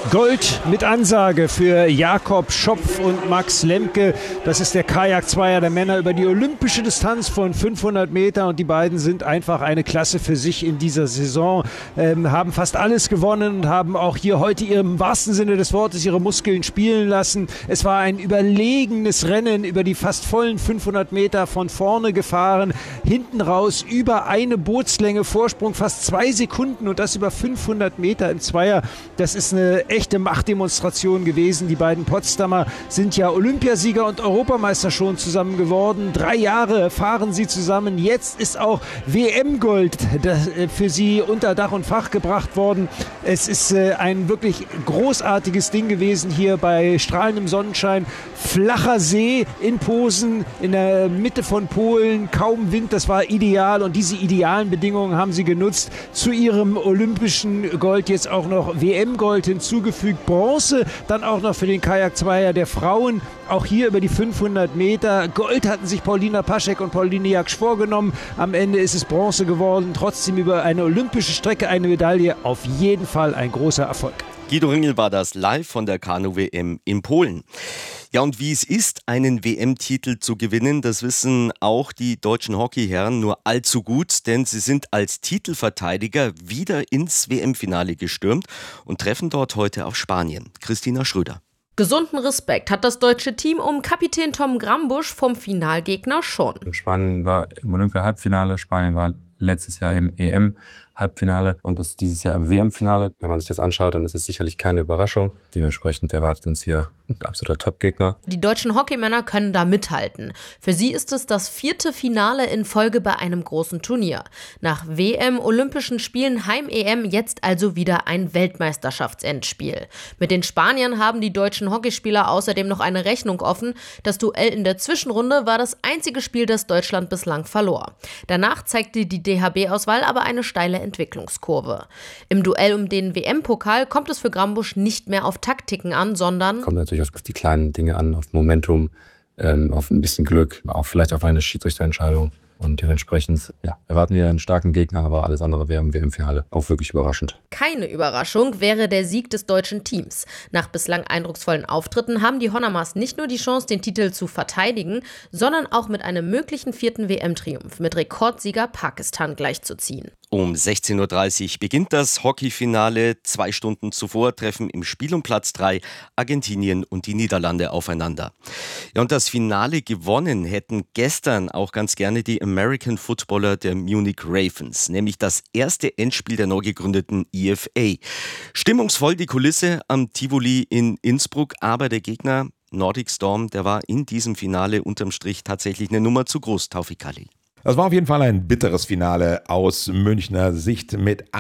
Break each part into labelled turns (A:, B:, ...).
A: Gold mit Ansage für Jakob Schopf und Max Lemke. Das ist der Kajak-Zweier der Männer über die olympische Distanz von 500 Meter. Und die beiden sind einfach eine Klasse für sich in dieser Saison. Haben fast alles gewonnen und haben auch hier heute im wahrsten Sinne des Wortes ihre Muskeln spielen lassen. Es war ein überlegenes Rennen über die fast vollen 500 Meter von vorne gefahren. Hinten raus über eine Bootslänge Vorsprung, fast 2 Sekunden und das über 500 Meter im Zweier. Das ist eine echte Machtdemonstration gewesen. Die beiden Potsdamer sind ja Olympiasieger und Europameister schon zusammen geworden. 3 Jahre fahren sie zusammen. Jetzt ist auch WM-Gold für sie unter Dach und Fach gebracht worden. Es ist ein wirklich großartiges Ding gewesen hier bei strahlendem Sonnenschein. Flacher See in Posen, in der Mitte von Polen, kaum Wind. Das war ideal und diese idealen Bedingungen haben sie genutzt. Zu ihrem olympischen Gold jetzt auch noch WM-Gold hinzugefügt. Bronze dann auch noch für den Kajak-Zweier der Frauen. Auch hier über die 500 Meter. Gold hatten sich Paulina Paschek und Pauline Jaksch vorgenommen. Am Ende ist es Bronze geworden. Trotzdem über eine olympische Strecke eine Medaille. Auf jeden Fall ein großer Erfolg.
B: Guido Ringel war das live von der Kanu-WM in Polen. Ja, und wie es ist, einen WM-Titel zu gewinnen, das wissen auch die deutschen Hockeyherren nur allzu gut, denn sie sind als Titelverteidiger wieder ins WM-Finale gestürmt und treffen dort heute auf Spanien. Christina Schröder.
C: Gesunden Respekt hat das deutsche Team um Kapitän Tom Grambusch vom Finalgegner schon.
D: Spanien war im Olympia-Halbfinale, Spanien war letztes Jahr im EM-Halbfinale und das ist dieses Jahr im WM-Finale. Wenn man sich das anschaut, dann ist es sicherlich keine Überraschung. Dementsprechend erwartet uns hier ein absoluter Top-Gegner.
C: Die deutschen Hockeymänner können da mithalten. Für sie ist es das 4. Finale in Folge bei einem großen Turnier. Nach WM, Olympischen Spielen, Heim-EM jetzt also wieder ein Weltmeisterschaftsendspiel. Mit den Spaniern haben die deutschen Hockeyspieler außerdem noch eine Rechnung offen. Das Duell in der Zwischenrunde war das einzige Spiel, das Deutschland bislang verlor. Danach zeigte die DHB-Auswahl aber eine steile Entwicklungskurve. Im Duell um den WM-Pokal kommt es für Grambusch nicht mehr auf Taktiken an, sondern
D: kommt natürlich auf die kleinen Dinge an, auf Momentum, auf ein bisschen Glück, auch vielleicht auf eine Schiedsrichterentscheidung. Und dementsprechend erwarten wir einen starken Gegner, aber alles andere wäre im WM-Finale auch wirklich überraschend.
C: Keine Überraschung wäre der Sieg des deutschen Teams. Nach bislang eindrucksvollen Auftritten haben die Honnamas nicht nur die Chance, den Titel zu verteidigen, sondern auch mit einem möglichen 4. WM-Triumph mit Rekordsieger Pakistan gleichzuziehen.
B: Um 16.30 Uhr beginnt das Hockeyfinale. 2 Stunden zuvor treffen im Spiel um Platz 3 Argentinien und die Niederlande aufeinander. Ja, und das Finale gewonnen hätten gestern auch ganz gerne die American Footballer der Munich Ravens, nämlich das erste Endspiel der neu gegründeten IFA. Stimmungsvoll die Kulisse am Tivoli in Innsbruck, aber der Gegner Nordic Storm, der war in diesem Finale unterm Strich tatsächlich eine Nummer zu groß, Taufik Ali.
E: Das war auf jeden Fall ein bitteres Finale aus Münchner Sicht. Mit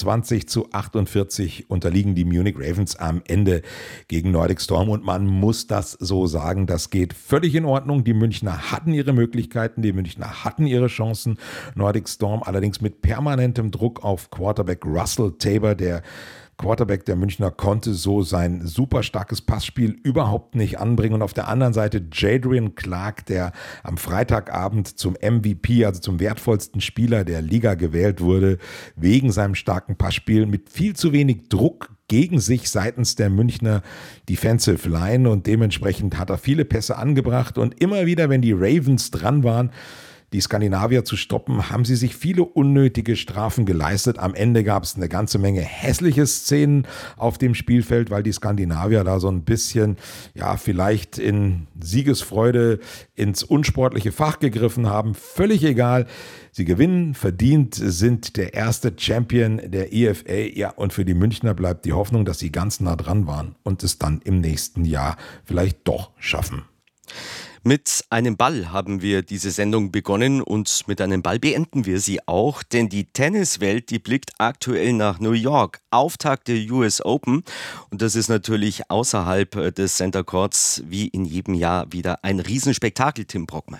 E: 28:48 unterliegen die Munich Ravens am Ende gegen Nordic Storm. Und man muss das so sagen, das geht völlig in Ordnung. Die Münchner hatten ihre Möglichkeiten, die Münchner hatten ihre Chancen. Nordic Storm allerdings mit permanentem Druck auf Quarterback Russell Tabor, der Quarterback der Münchner konnte so sein super starkes Passspiel überhaupt nicht anbringen. Und auf der anderen Seite Jadrian Clark, der am Freitagabend zum MVP, also zum wertvollsten Spieler der Liga gewählt wurde, wegen seinem starken Passspiel mit viel zu wenig Druck gegen sich seitens der Münchner Defensive Line. Und dementsprechend hat er viele Pässe angebracht. Und immer wieder, wenn die Ravens dran waren, die Skandinavier zu stoppen, haben sie sich viele unnötige Strafen geleistet. Am Ende gab es eine ganze Menge hässliche Szenen auf dem Spielfeld, weil die Skandinavier da so ein bisschen, vielleicht in Siegesfreude ins unsportliche Fach gegriffen haben. Völlig egal. Sie gewinnen, verdient, sind der erste Champion der IFA. Ja, und für die Münchner bleibt die Hoffnung, dass sie ganz nah dran waren und es dann im nächsten Jahr vielleicht doch schaffen.
B: Mit einem Ball haben wir diese Sendung begonnen und mit einem Ball beenden wir sie auch, denn die Tenniswelt, die blickt aktuell nach New York. Auftakt der US Open und das ist natürlich außerhalb des Center Courts wie in jedem Jahr wieder ein Riesenspektakel, Tim Brockmeier.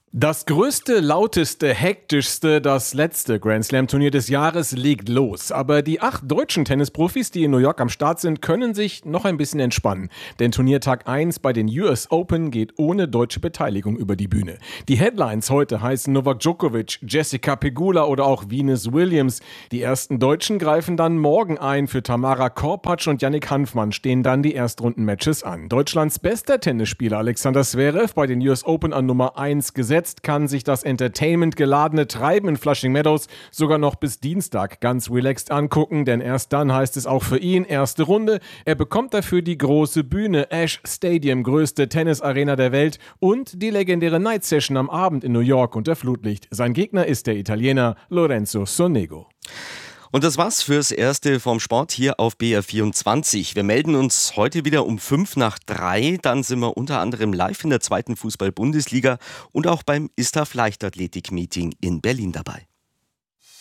F: Das größte, lauteste, hektischste, das letzte Grand Slam-Turnier des Jahres legt los. Aber die 8 deutschen Tennisprofis, die in New York am Start sind, können sich noch ein bisschen entspannen. Denn Turniertag 1 bei den US Open geht ohne deutsche Beteiligung über die Bühne. Die Headlines heute heißen Novak Djokovic, Jessica Pegula oder auch Venus Williams. Die ersten Deutschen greifen dann morgen ein. Für Tamara Korpatsch und Yannick Hanfmann stehen dann die Erstrunden-Matches an. Deutschlands bester Tennisspieler Alexander Zverev bei den US Open an Nummer 1 gesetzt. Kann sich das entertainment-geladene Treiben in Flushing Meadows sogar noch bis Dienstag ganz relaxed angucken, denn erst dann heißt es auch für ihn erste Runde. Er bekommt dafür die große Bühne, Ash Stadium, größte Tennisarena der Welt, und die legendäre Night Session am Abend in New York unter Flutlicht. Sein Gegner ist der Italiener Lorenzo Sonego.
B: Und das war's fürs Erste vom Sport hier auf BR24. Wir melden uns heute wieder um 2:55. Dann sind wir unter anderem live in der 2. Fußball-Bundesliga und auch beim ISTAF Leichtathletik-Meeting in Berlin dabei.